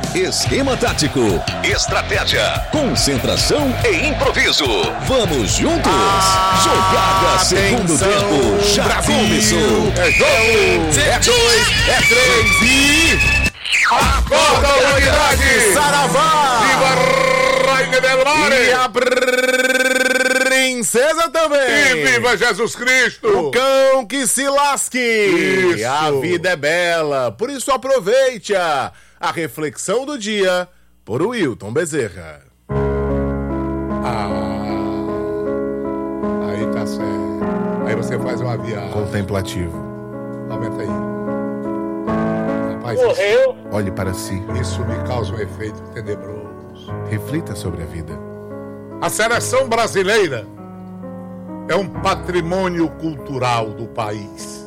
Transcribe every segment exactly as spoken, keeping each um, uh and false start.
Esquema tático, estratégia, concentração e improviso. Vamos juntos? Ah, Jogada segundo tempo já Brasil. Começou. É jogo, é dois, é três e... Acorda a humanidade! Saravá! Viva Rainha del Mare! E a princesa também! E viva Jesus Cristo! O cão que se lasque! Isso. A vida é bela, por isso aproveite-a! A reflexão do dia por Wilton Bezerra. Ah, aí tá certo. Aí você faz uma viagem. Contemplativo. Aumenta aí. Rapaz, Morreu. Olhe para si. Isso me causa um efeito tenebroso. Reflita sobre a vida. A seleção brasileira é um patrimônio cultural do país.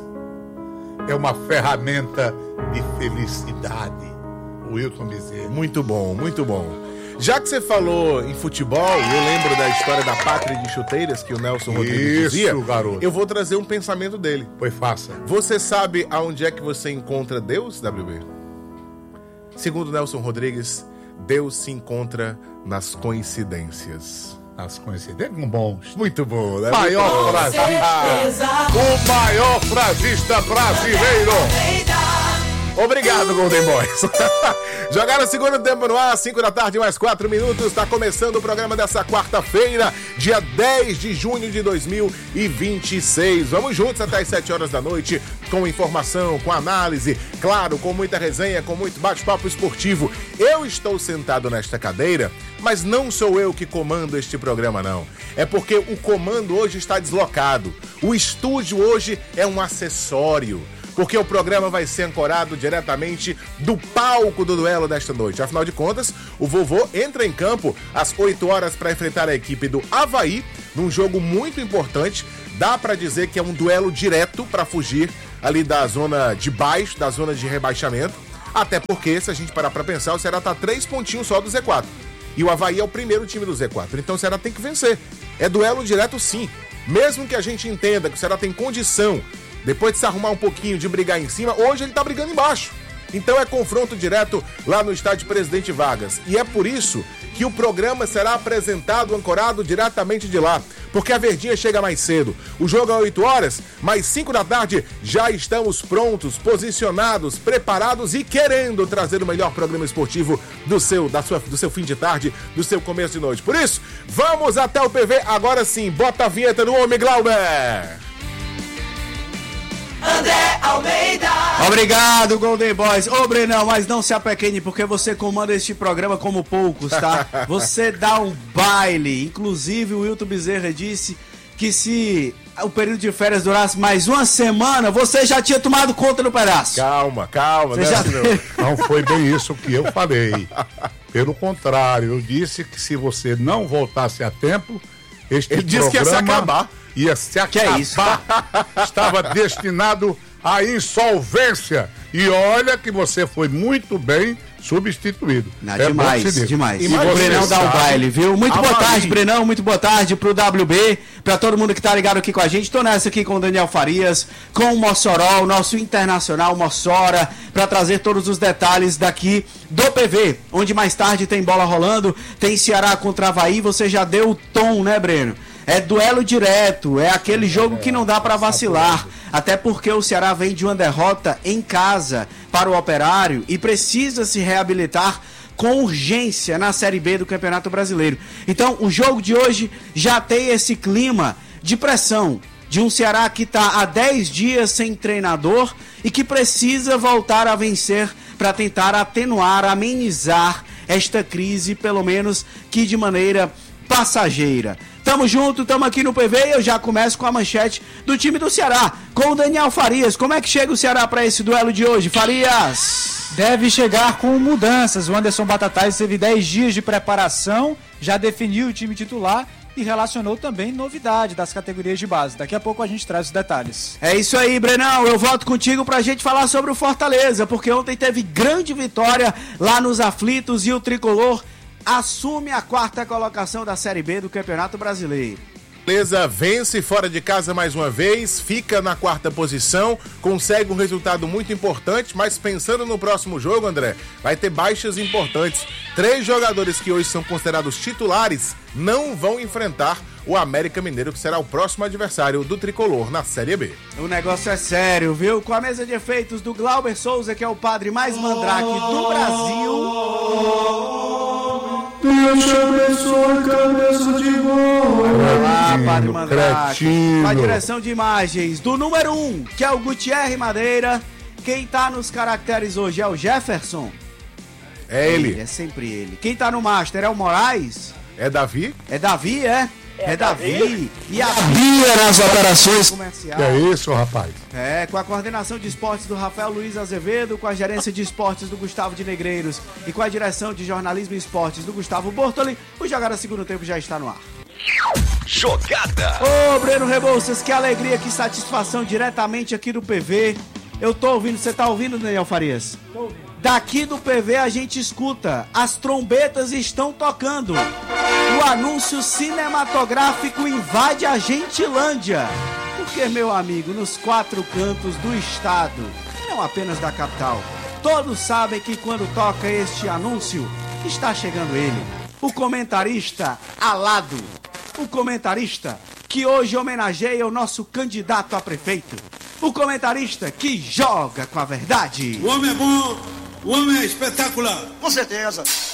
É uma ferramenta de felicidade. Wilton Bezerra. Muito bom, muito bom. Já que você falou em futebol, eu lembro da história da pátria de chuteiras que o Nelson Rodrigues dizia. Isso, garoto. Eu vou trazer um pensamento dele. Pois faça. Você sabe aonde é que você encontra Deus, W B? Segundo Nelson Rodrigues, Deus se encontra nas coincidências. As coincidências bons. Muito bom, né? Maior frasista. O maior frasista brasileiro. Obrigado, Golden Boys. Jogaram o segundo tempo no ar, cinco da tarde, mais quatro minutos. Está começando o programa dessa quarta-feira, dia dez de junho de dois mil e vinte e seis. Vamos juntos até as sete horas da noite, com informação, com análise, claro, com muita resenha, com muito bate-papo esportivo. Eu estou sentado nesta cadeira, mas não sou eu que comando este programa, não. É porque o comando hoje está deslocado. O estúdio hoje é um acessório. Porque o programa vai ser ancorado diretamente do palco do duelo desta noite. Afinal de contas, o vovô entra em campo às oito horas para enfrentar a equipe do Avaí, num jogo muito importante. Dá para dizer que é um duelo direto para fugir ali da zona de baixo, da zona de rebaixamento. Até porque, se a gente parar para pensar, o Ceará tá três pontinhos só do Z quatro. E o Avaí é o primeiro time do Z quatro. Então o Ceará tem que vencer. É duelo direto, sim. Mesmo que a gente entenda que o Ceará tem condição, depois de se arrumar um pouquinho, de brigar em cima, hoje ele tá brigando embaixo. Então é confronto direto lá no estádio Presidente Vargas. E é por isso que o programa será apresentado, ancorado diretamente de lá. Porque a Verdinha chega mais cedo. O jogo é oito horas, mas cinco da tarde já estamos prontos, posicionados, preparados e querendo trazer o melhor programa esportivo do seu, da sua, do seu fim de tarde, do seu começo de noite. Por isso, vamos até o P V. Agora sim, bota a vinheta no homem, Glauber! André Almeida. Obrigado, Golden Boys. Ô, Brenão, mas não se apequene, porque você comanda este programa como poucos, tá? Você dá um baile. Inclusive, o Wilton Bezerra disse que se o período de férias durasse mais uma semana, você já tinha tomado conta do pedaço. Calma, calma, né, já... Não foi bem isso que eu falei. Pelo contrário, eu disse que se você não voltasse a tempo, este Ele programa... disse que ia se acabar. Ia se acabar. Que é isso? Estava destinado à insolvência. E olha que você foi muito bem substituído. Não, é demais, demais. E o Brenão dá o baile, viu? Muito boa tarde, Brenão. Muito boa tarde pro W B, pra todo mundo que tá ligado aqui com a gente. Tô nessa aqui com o Daniel Farias, com o Mossoró, o nosso internacional Mossora, pra trazer todos os detalhes daqui do P V, onde mais tarde tem bola rolando, tem Ceará contra Avaí. Você já deu o tom, né, Breno? É duelo direto, é aquele jogo que não dá para vacilar, até porque o Ceará vem de uma derrota em casa para o Operário e precisa se reabilitar com urgência na Série B do Campeonato Brasileiro. Então, o jogo de hoje já tem esse clima de pressão, de um Ceará que está há dez dias sem treinador e que precisa voltar a vencer para tentar atenuar, amenizar esta crise, pelo menos que de maneira passageira. Tamo junto, tamo aqui no P V e eu já começo com a manchete do time do Ceará, com o Daniel Farias. Como é que chega o Ceará para esse duelo de hoje, Farias? Deve chegar com mudanças. O Anderson Batatais teve dez dias de preparação, já definiu o time titular e relacionou também novidade das categorias de base. Daqui a pouco a gente traz os detalhes. É isso aí, Brenão. Eu volto contigo pra gente falar sobre o Fortaleza, porque ontem teve grande vitória lá nos aflitos e o Tricolor assume a quarta colocação da Série B do Campeonato Brasileiro. Beleza, vence fora de casa mais uma vez, fica na quarta posição, consegue um resultado muito importante, mas pensando no próximo jogo, André, vai ter baixas importantes. Três jogadores que hoje são considerados titulares não vão enfrentar o América Mineiro, que será o próximo adversário do Tricolor na Série B. O negócio é sério, viu? Com a mesa de efeitos do Glauber Souza, que é o padre mais mandrake do Brasil... Deus te abençoe, cabeça de gol. Olá, Padre Mandrake. Cretino. Com a direção de imagens do número um, que é o Gutierre Madeira. Quem tá nos caracteres hoje é o Jefferson. É ele. É sempre ele. Quem tá no master é o Moraes. É Davi? É Davi, é? É, é Davi. Davi. E a Bia nas operações comercial. Que é isso, rapaz? É, com a coordenação de esportes do Rafael Luiz Azevedo, com a gerência de esportes do Gustavo de Negreiros e com a direção de jornalismo e esportes do Gustavo Bortoli, o Jogada Segundo Tempo já está no ar. Jogada. Ô, Breno Rebouças, que alegria, que satisfação diretamente aqui do P V. Eu tô ouvindo, você tá ouvindo, Daniel Farias? Tô ouvindo. Daqui do P V a gente escuta, as trombetas estão tocando. O anúncio cinematográfico invade a Gentilândia. Porque, meu amigo, nos quatro cantos do estado, não apenas da capital, todos sabem que quando toca este anúncio, está chegando ele, o comentarista alado, o comentarista que hoje homenageia o nosso candidato a prefeito, o comentarista que joga com a verdade. O homem é bom, o homem é espetacular. Com certeza.